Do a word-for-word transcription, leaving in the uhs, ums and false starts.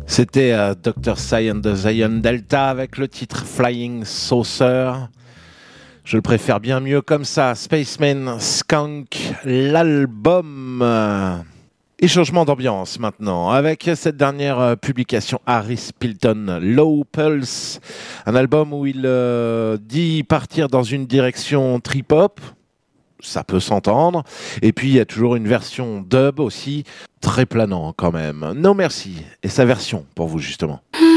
C'était euh, docteur Cy and the Zion Delta avec le titre Flying Saucer. Je le préfère bien mieux comme ça. Spaceman Skunk, l'album. Et changement d'ambiance maintenant, avec cette dernière publication, Harris Pilton, Low Pulse, un album où il euh, dit partir dans une direction trip-hop, ça peut s'entendre, et puis il y a toujours une version dub aussi, très planant quand même. Non merci, et sa version pour vous justement.